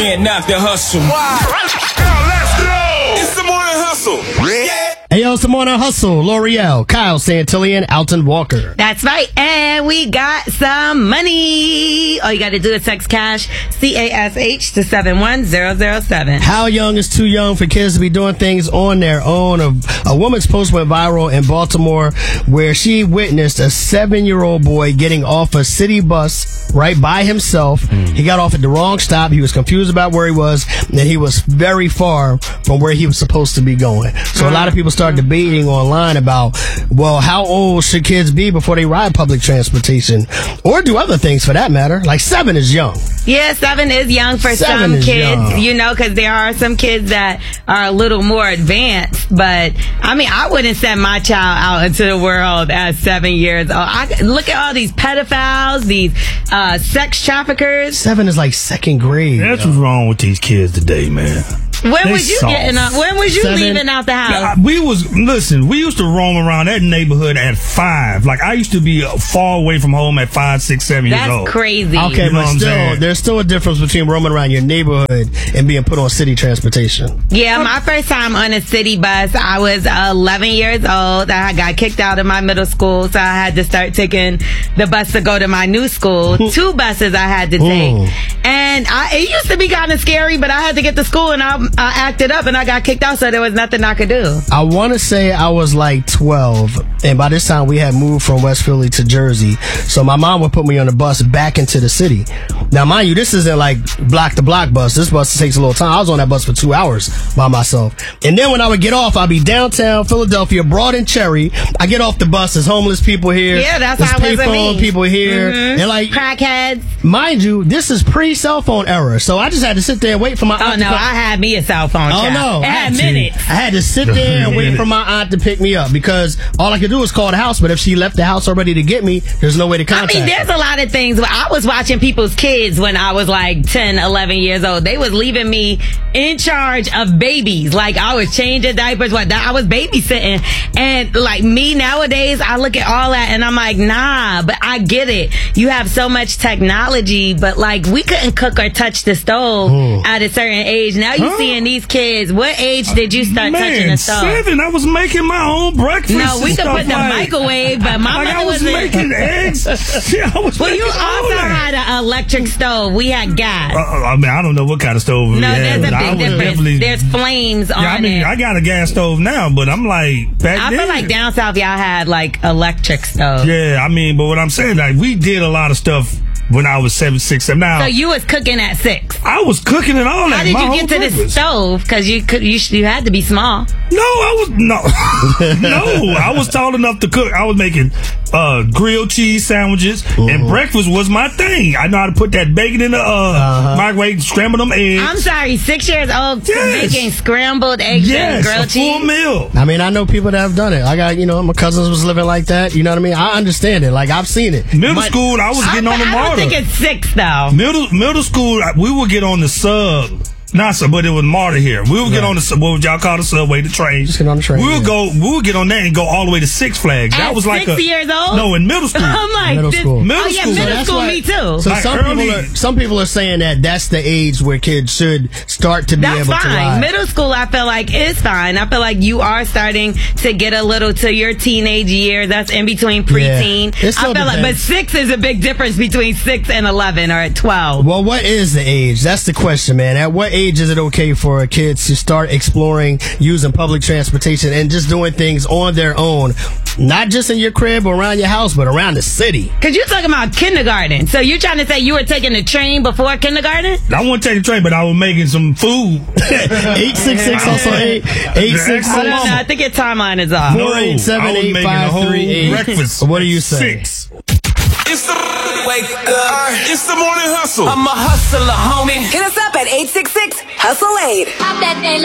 can't knock the hustle. Let's go. It's the morning hustle. Yeah. Hey, yo, it's the morning hustle. L'Oreal, Kyle Santillian, Alton Walker. That's right. And we got some money. All you got to do is text cash, CASH to 71007. How young is too young for kids to be doing things on their own? A woman's post went viral in Baltimore where she witnessed a 7-year-old boy getting off a city bus right by himself. He got off at the wrong stop. He was confused about where he was, and he was very far from where he was supposed to be going. So a lot of people started debating online about, well, how old should kids be before they ride public transportation or do other things for that matter? Like 7 is young. Yeah, 7 is young for some kids, young. you know, because there are some kids that are a little more advanced. But, I mean, I wouldn't send my child out into the world at 7 years old. Look at all these pedophiles, these sex traffickers. 7 is like second grade. That's what's wrong with these kids today, man. When was you leaving out the house? We used to roam around that neighborhood at 5. Like, I used to be far away from home at 5, 6, 7 years old. That's crazy. Okay, You know but what I'm still, saying? there's still a difference between roaming around your neighborhood and being put on city transportation. Yeah, my first time on a city bus, I was 11 years old. I got kicked out of my middle school, so I had to start taking the bus to go to my new school. 2 buses I had to take. And it used to be kind of scary, but I had to get to school and I acted up and I got kicked out, so there was nothing I could do. I want to say I was like 12, and by this time we had moved from West Philly to Jersey. So my mom would put me on the bus back into the city. Now, mind you, this isn't like block to block bus. This bus takes a little time. I was on that bus for 2 hours by myself. And then when I would get off, I'd be downtown Philadelphia, Broad and Cherry. I get off the bus, there's homeless people here. Yeah, that's there's how it was with payphone me. people here. And like, Crackheads. mind you, this is pre-cell phone era. So I just had to sit there and wait for my Oh, aunt no, to come. I had me a cell phone. Oh, child. no. It had minutes. I had to sit there and wait for my aunt to pick me up because all I could do was call the house. But if she left the house already to get me, there's no way to contact I mean, there's a lot of things. I was watching people's kids when I was like 10, 11 years old. They was leaving me in charge of babies. Like, I was changing diapers. I was babysitting. And like me nowadays, I look at all that and I'm like, nah, but I get it. You have so much technology, but like, we couldn't cook or touch the stove at a certain age. Now you seeing these kids. What age did you start touching the stove? 7. I was making my own breakfast. No, we and could stuff put the like, microwave, but my like mother I was making eggs. Yeah, I was Well, you making all also that. had an electric stove. We had gas. I mean, I don't know what kind of stove we No, had, there's a but I big was difference. definitely. There's flames on Yeah, I mean, it. I got a gas stove now, but I'm like back I then. feel like down south y'all had like electric stove. Yeah, I mean, but what I'm saying, like, we did a lot of stuff when I was 7, 6, 7. Now, So you was cooking at 6. I was cooking and all that. How did my you whole get to the breakfast. stove? Because you had to be small. No, I was no, I was tall enough to cook. I was making grilled cheese sandwiches, and breakfast was my thing. I know how to put that bacon in the microwave, scramble them eggs. I'm sorry, 6 years old Yes. making scrambled eggs and grilled a full cheese. meal. I mean, I know people that have done it. I got, my cousins was living like that. You know what I mean? I understand it. Like, I've seen it. Middle school, I was getting on the I don't MARTA. think it's 6 though. Middle school, we would get on the sub. Not sub, but it was MARTA here. We would get on the sub. What would y'all call the subway? The train. Just get on the train, We would get on that and go all the way to Six Flags. That At was like 6 years old? No, in middle school. I'm like, Middle school. Middle oh yeah, school. So middle that's school, why- me too. So Like some people are saying that that's the age where kids should start to be That's able to fine. ride. Middle school, I feel like is fine. I feel like you are starting to get a little to your teenage years. That's in between preteen. It still I feel like, but depends. 6 is a big difference between 6 and 11 or at 12. Well, what is the age? That's the question, man. At what age is it okay for kids to start exploring using public transportation and just doing things on their own? Not just in your crib or around your house, but around the city. Because you're talking about kindergarten. So you're trying to say you were taking the train before kindergarten? I wouldn't take the train, but I was making some food. 866 also 866. I don't know. I think your timeline is off. No, I was making a whole 487-8538. breakfast. What do you say? 6. It's the wake up. It's the morning hustle. I'm a hustler, homie. Hit us up at 866 Hustle 8.